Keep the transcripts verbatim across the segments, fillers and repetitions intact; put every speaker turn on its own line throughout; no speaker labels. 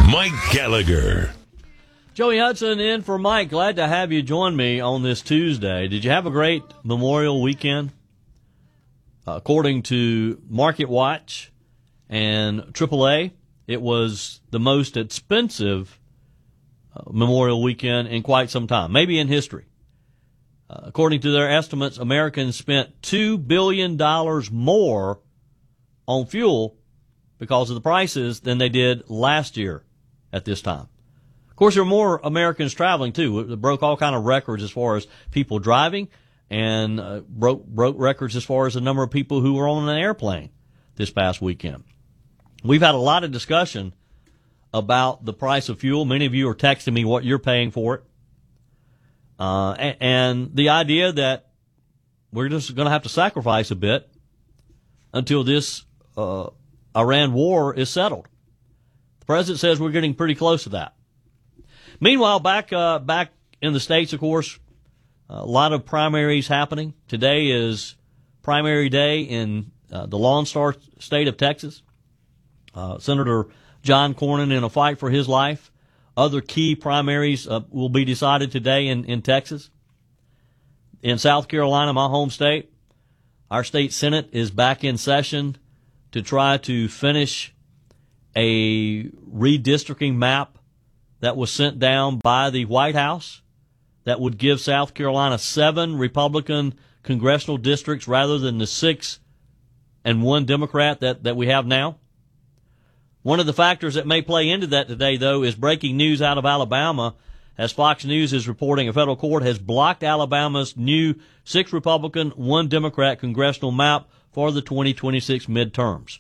Mike Gallagher.
Joey Hudson in for Mike. Glad to have you join me on this Tuesday. Did you have a great Memorial weekend? Uh, according to Market Watch and triple A, it was the most expensive uh, Memorial weekend in quite some time, maybe in history. Uh, according to their estimates, Americans spent two billion dollars more on fuel because of the prices than they did last year at this time. Of course, there are more Americans traveling, too. It broke all kind of records as far as people driving and uh, broke, broke records as far as the number of people who were on an airplane this past weekend. We've had a lot of discussion about the price of fuel. Many of you are texting me what you're paying for it. Uh, and, and the idea that we're just going to have to sacrifice a bit until this uh, Iran war is settled. The president says we're getting pretty close to that. Meanwhile, back uh, back in the States, of course, a lot of primaries happening. Today is primary day in uh, the Lone Star state of Texas. Uh, Senator John Cornyn in a fight for his life. Other key primaries uh, will be decided today in, in Texas. In South Carolina, my home state, our state Senate is back in session to try to finish a redistricting map that was sent down by the White House that would give South Carolina seven Republican congressional districts rather than the six and one Democrat that, that we have now. One of the factors that may play into that today, though, is breaking news out of Alabama. As Fox News is reporting, a federal court has blocked Alabama's new six Republican, one Democrat congressional map for the twenty twenty-six midterms.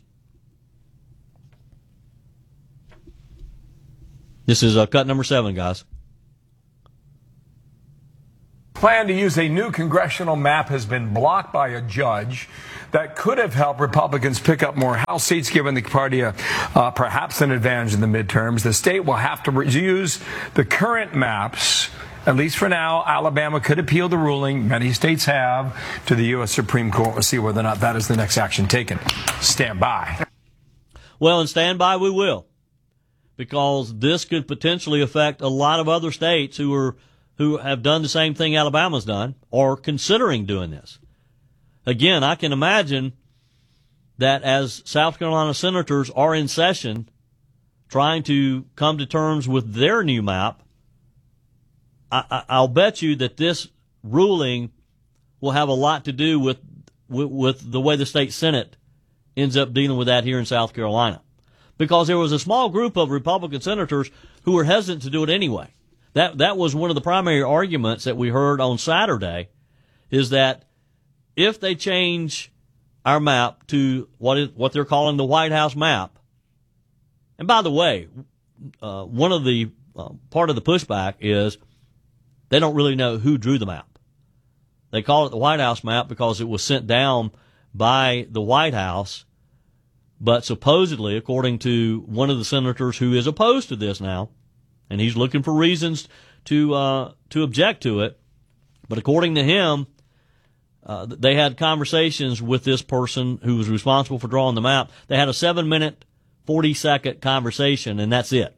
This is uh, cut number seven, guys.
Plan to use a new congressional map has been blocked by a judge that could have helped Republicans pick up more House seats, giving the party a, uh, perhaps an advantage in the midterms. The state will have to re- use the current maps. At least for now, Alabama could appeal the ruling. Many states have to the U S Supreme Court. We'll see whether or not that is the next action taken. Stand by.
Well, and stand by we will, because this could potentially affect a lot of other states who are who have done the same thing Alabama's done or considering doing this. Again, I can imagine that as South Carolina senators are in session trying to come to terms with their new map, I, I, I'll bet you that this ruling will have a lot to do with, with with the way the state Senate ends up dealing with that here in South Carolina. Because there was a small group of Republican senators who were hesitant to do it anyway. That that was one of the primary arguments that we heard on Saturday, is that if they change our map to what is what they're calling the White House map, and by the way, uh, one of the uh, part of the pushback is they don't really know who drew the map. They call it the White House map because it was sent down by the White House, but supposedly, according to one of the senators who is opposed to this now, and he's looking for reasons to uh, to object to it, but according to him, uh, they had conversations with this person who was responsible for drawing the map. They had a seven-minute, forty-second conversation, and that's it.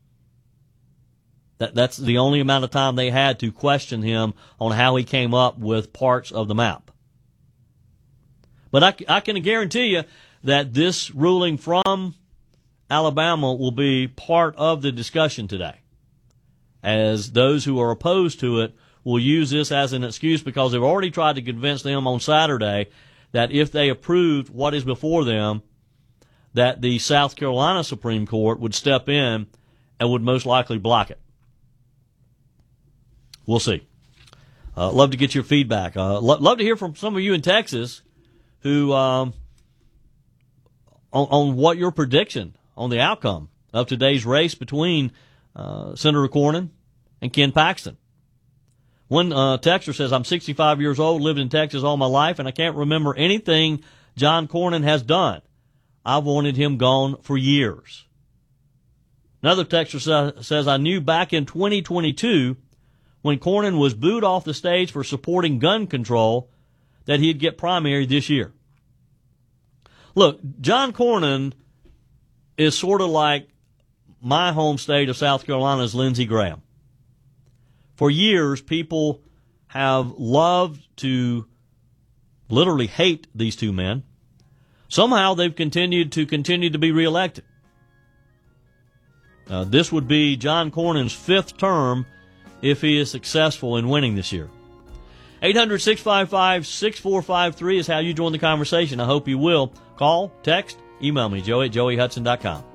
That that's the only amount of time they had to question him on how he came up with parts of the map. But I, I can guarantee you that this ruling from Alabama will be part of the discussion today, as those who are opposed to it will use this as an excuse because they've already tried to convince them on Saturday that if they approved what is before them, that the South Carolina Supreme Court would step in and would most likely block it. We'll see. Uh, love to get your feedback. Uh, lo- love to hear from some of you in Texas who um, on, on what your prediction on the outcome of today's race between uh, Senator Cornyn and Ken Paxton. One uh, texter says, I'm sixty-five years old, lived in Texas all my life, and I can't remember anything John Cornyn has done. I've wanted him gone for years. Another texter sa- says, I knew back in twenty twenty-two when Cornyn was booed off the stage for supporting gun control that he'd get primary this year. Look, John Cornyn is sort of like my home state of South Carolina is Lindsey Graham. For years, people have loved to literally hate these two men. Somehow they've continued to continue to be reelected. Uh, this would be John Cornyn's fifth term if he is successful in winning this year. eight hundred, six five five, six four five three is how you join the conversation. I hope you will. Call, text, email me, Joey at joey hudson dot com.